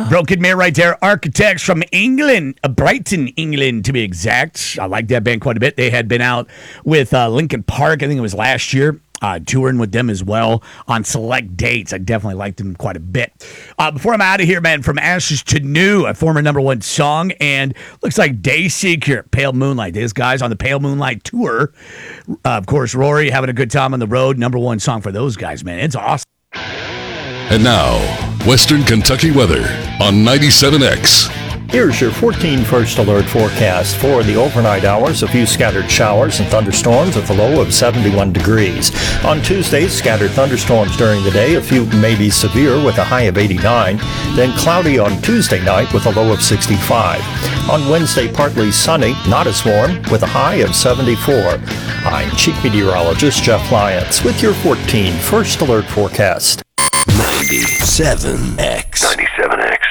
Broken Mirror right there. Architects from England, Brighton, England to be exact. I like that band quite a bit. They had been out with Linkin Park, I think it was last year. Touring with them as well on select dates. I definitely liked them quite a bit. Before I'm out of here, man, From Ashes to New, a former #1 song, and looks like Dayseeker, Pale Moonlight. These guys on the Pale Moonlight tour. Of course, Rory having a good time on the road. #1 song for those guys, man. It's awesome. And now, Western Kentucky weather on 97X. Here's your 14 First Alert forecast for the overnight hours. A few scattered showers and thunderstorms with a low of 71 degrees. On Tuesday, scattered thunderstorms during the day. A few may be severe with a high of 89. Then cloudy on Tuesday night with a low of 65. On Wednesday, partly sunny, not as warm, with a high of 74. I'm Chief Meteorologist Jeff Lyons with your 14 First Alert forecast. 97X. 97X.